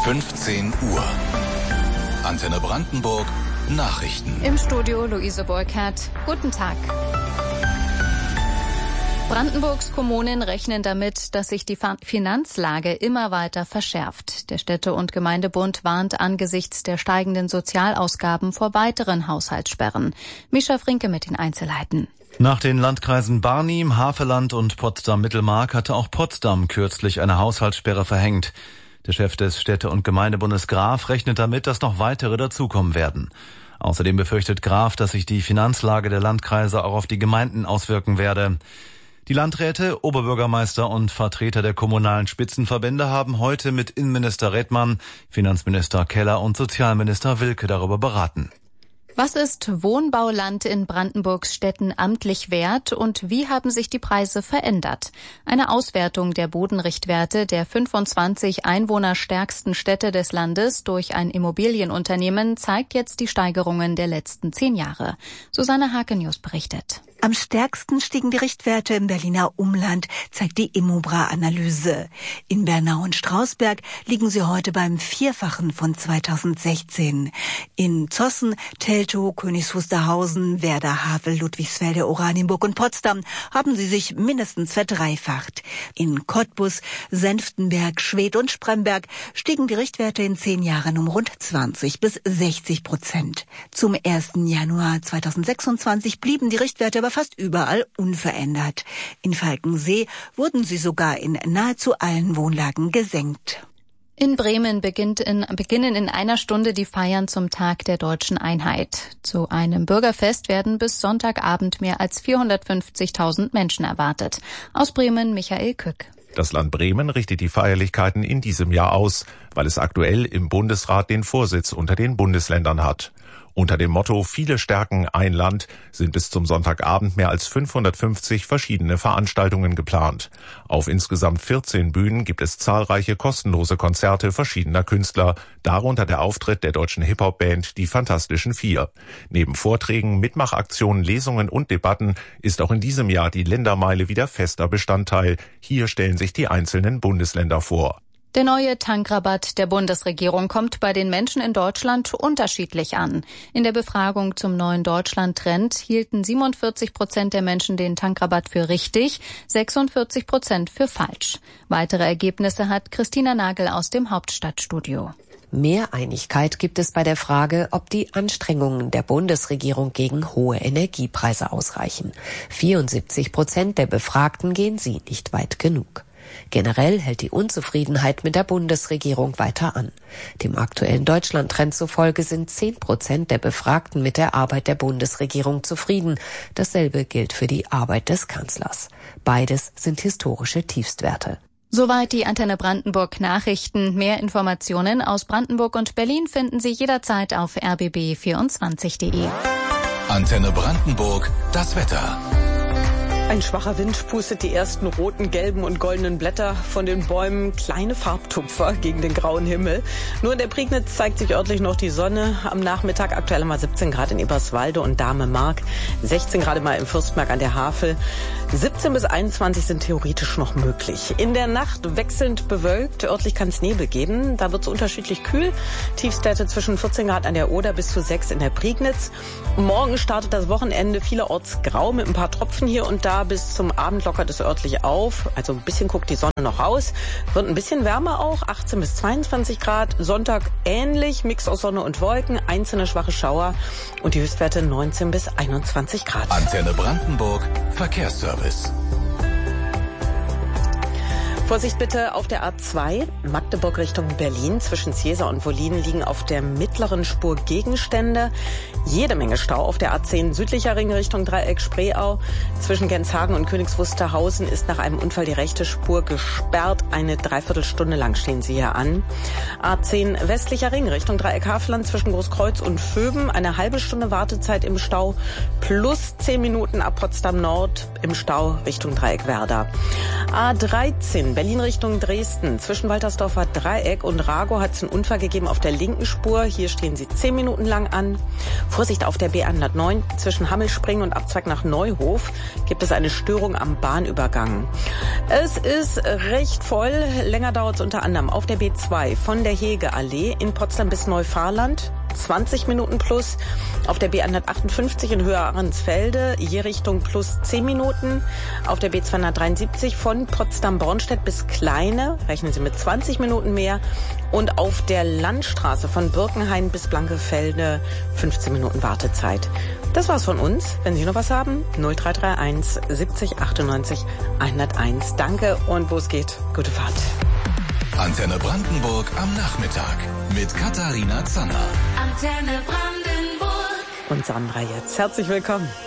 15 Uhr. Antenne Brandenburg, Nachrichten. Im Studio Luise Burkhardt. Guten Tag. Brandenburgs Kommunen rechnen damit, dass sich die Finanzlage immer weiter verschärft. Der Städte- und Gemeindebund warnt angesichts der steigenden Sozialausgaben vor weiteren Haushaltssperren. Mischa Frinke mit den Einzelheiten. Nach den Landkreisen Barnim, Havelland und Potsdam-Mittelmark hatte auch Potsdam kürzlich eine Haushaltssperre verhängt. Der Chef des Städte- und Gemeindebundes Graf rechnet damit, dass noch weitere dazukommen werden. Außerdem befürchtet Graf, dass sich die Finanzlage der Landkreise auch auf die Gemeinden auswirken werde. Die Landräte, Oberbürgermeister und Vertreter der kommunalen Spitzenverbände haben heute mit Innenminister Redmann, Finanzminister Keller und Sozialminister Wilke darüber beraten. Was ist Wohnbauland in Brandenburgs Städten amtlich wert und wie haben sich die Preise verändert? Eine Auswertung der Bodenrichtwerte der 25 einwohnerstärksten Städte des Landes durch ein Immobilienunternehmen zeigt jetzt die Steigerungen der letzten 10 Jahre. Susanne Hake-News berichtet. Am stärksten stiegen die Richtwerte im Berliner Umland, zeigt die Immobra-Analyse. In Bernau und Strausberg liegen sie heute beim Vierfachen von 2016. In Zossen, Teltow, Königs Wusterhausen, Werder, Havel, Ludwigsfelde, Oranienburg und Potsdam haben sie sich mindestens verdreifacht. In Cottbus, Senftenberg, Schwedt und Spremberg stiegen die Richtwerte in 10 Jahren um rund 20-60%. Zum 1. Januar 2026 blieben die Richtwerte aber fast überall unverändert. In Falkensee wurden sie sogar in nahezu allen Wohnlagen gesenkt. In Bremen beginnen in einer Stunde die Feiern zum Tag der Deutschen Einheit. Zu einem Bürgerfest werden bis Sonntagabend mehr als 450.000 Menschen erwartet. Aus Bremen Michael Kück. Das Land Bremen richtet die Feierlichkeiten in diesem Jahr aus, weil es aktuell im Bundesrat den Vorsitz unter den Bundesländern hat. Unter dem Motto »Viele stärken ein Land« sind bis zum Sonntagabend mehr als 550 verschiedene Veranstaltungen geplant. Auf insgesamt 14 Bühnen gibt es zahlreiche kostenlose Konzerte verschiedener Künstler, darunter der Auftritt der deutschen Hip-Hop-Band Die Fantastischen Vier. Neben Vorträgen, Mitmachaktionen, Lesungen und Debatten ist auch in diesem Jahr die Ländermeile wieder fester Bestandteil. Hier stellen sich die einzelnen Bundesländer vor. Der neue Tankrabatt der Bundesregierung kommt bei den Menschen in Deutschland unterschiedlich an. In der Befragung zum neuen Deutschland-Trend hielten 47% der Menschen den Tankrabatt für richtig, 46% für falsch. Weitere Ergebnisse hat Christina Nagel aus dem Hauptstadtstudio. Mehr Einigkeit gibt es bei der Frage, ob die Anstrengungen der Bundesregierung gegen hohe Energiepreise ausreichen. 74% der Befragten gehen sie nicht weit genug. Generell hält die Unzufriedenheit mit der Bundesregierung weiter an. Dem aktuellen Deutschland-Trend zufolge sind 10% der Befragten mit der Arbeit der Bundesregierung zufrieden. Dasselbe gilt für die Arbeit des Kanzlers. Beides sind historische Tiefstwerte. Soweit die Antenne Brandenburg Nachrichten. Mehr Informationen aus Brandenburg und Berlin finden Sie jederzeit auf rbb24.de. Antenne Brandenburg, das Wetter. Ein schwacher Wind pustet die ersten roten, gelben und goldenen Blätter von den Bäumen, kleine Farbtupfer gegen den grauen Himmel. Nur in der Prignitz zeigt sich örtlich noch die Sonne. Am Nachmittag aktuell mal 17 Grad in Eberswalde und Dahme-Mark, 16 Grad mal im Fürstmark an der Havel. 17 bis 21 sind theoretisch noch möglich. In der Nacht wechselnd bewölkt, örtlich kann es Nebel geben. Da wird es unterschiedlich kühl. Tiefstwerte zwischen 14 Grad an der Oder bis zu 6 in der Prignitz. Morgen startet das Wochenende vielerorts grau mit ein paar Tropfen hier und da. Bis zum Abend lockert es örtlich auf. Also ein bisschen guckt die Sonne noch raus. Wird ein bisschen wärmer auch, 18 bis 22 Grad. Sonntag ähnlich, Mix aus Sonne und Wolken, einzelne schwache Schauer und die Höchstwerte 19 bis 21 Grad. Antenne Brandenburg, Verkehrsservice. Vorsicht bitte auf der A2, Magdeburg Richtung Berlin. Zwischen Ziesar und Wollin liegen auf der mittleren Spur Gegenstände. Jede Menge Stau auf der A10 südlicher Ring Richtung Dreieck Spreeau. Zwischen Genshagen und Königs Wusterhausen ist nach einem Unfall die rechte Spur gesperrt. Eine Dreiviertelstunde lang stehen sie hier an. A10 westlicher Ring Richtung Dreieck Havelland zwischen Großkreuz und Vöben. Eine halbe Stunde Wartezeit im Stau plus 10 Minuten ab Potsdam Nord im Stau Richtung Dreieck Werder. A13 Berlin Richtung Dresden. Zwischen Waltersdorfer Dreieck und Ragow hat es einen Unfall gegeben auf der linken Spur. Hier stehen Sie 10 Minuten lang an. Vorsicht auf der B109. Zwischen Hammelspringen und Abzweig nach Neuhof gibt es eine Störung am Bahnübergang. Es ist recht voll. Länger dauert es unter anderem auf der B2 von der Hegeallee in Potsdam bis Neufahrland. 20 Minuten plus. Auf der B158 in Höhe Ahrensfelde, je Richtung plus 10 Minuten. Auf der B273 von Potsdam-Bornstedt bis Kleine, rechnen Sie mit 20 Minuten mehr. Und auf der Landstraße von Birkenhain bis Blankefelde 15 Minuten Wartezeit. Das war's von uns. Wenn Sie noch was haben, 0331 70 98 101. Danke und wo es geht, gute Fahrt. Antenne Brandenburg am Nachmittag mit Katharina Zanner. Antenne Brandenburg. Und Sandra jetzt. Herzlich willkommen.